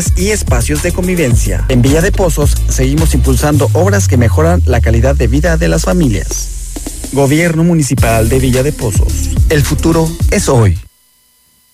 y espacios de convivencia. En Villa de Pozos seguimos impulsando obras que mejoran la calidad de vida de las familias. Gobierno Municipal de Villa de Pozos. El futuro es hoy.